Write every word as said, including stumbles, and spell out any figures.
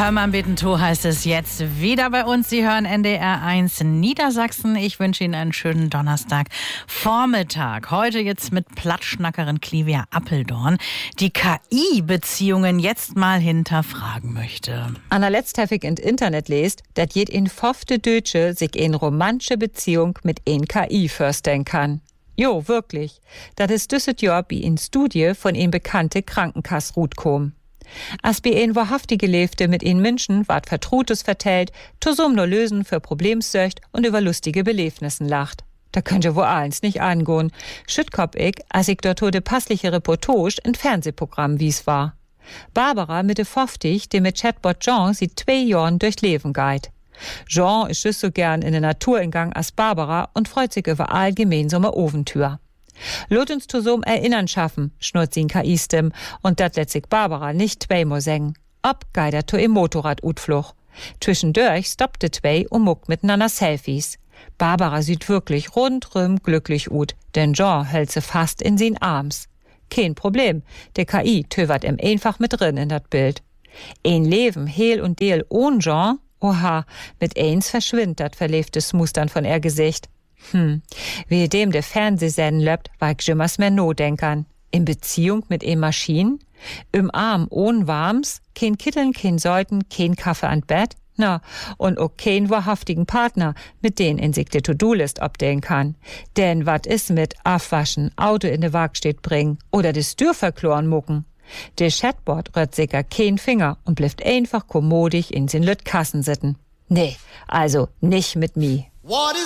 Hör mal, bitten tu heißt es jetzt wieder bei uns. Sie hören N D R eins Niedersachsen. Ich wünsche Ihnen einen schönen Donnerstagvormittag. Heute jetzt mit Plattschnackerin Clivia Appeldorn, die K I-Beziehungen jetzt mal hinterfragen möchte. Anna letzthäfig in Internet lest, dat jed in fofte Deutsche sich in romantische Beziehung mit en K I vorstellen kann. Jo, wirklich. Das ist düsset Jahr wie in Studie von en bekannte Krankenkassrut kom. As bi en wahrhaftige Lebte mit en Menschen ward Vertrutes vertellt, tosum no lösen für Problemsöcht und über lustige Belebnissen lacht. Da könnt ihr wohl eins nicht angehen. Schüttkop ich, als ich dort de passliche Reportage in Fernsehprogramm wies war. Barbara Mitte fünfzig, die mit Chatbot Jean sieht zwei Jahren durch Leben geht. Jean ist just so gern in der Natur in Gang als Barbara und freut sich über all gemeinsame Ofentür. Lot uns zu so'm Erinnern schaffen, schnurrt sie in K I-Stimm, und dat lässt sich Barbara nicht zweimal sägen. Ob geider to im Motorrad-Utfluch. Zwischendurch stoppte zwei und muckt miteinander Selfies. Barbara sieht wirklich rundrum glücklich ut, denn Jean hält sie fast in sin Arms. Kein Problem, der K I tövert ihm einfach mit drin in dat Bild. Ein Leben, heil und deel ohn Jean, oha, mit eins verschwindt dat verlebtes Mustern von er Gesicht. Hm, wie dem der Fernsehsenden löppt, war ich jimmers mehr no denkern. In Beziehung mit e Maschinen? Im Arm ohn Warms? Kein Kitteln, kein Säuten, kein Kaffee an Bett? Na, und auch kein wahrhaftigen Partner, mit den in sich die To-Do-List abdehnen kann. Denn wat is mit Abwaschen, Auto in de Werkstatt bringen oder des Türverkloren mucken? Der Chatbot rührt sicher kein Finger und bleibt einfach kommodig in sin Lütkassen sitten. Nee, also nicht mit mi.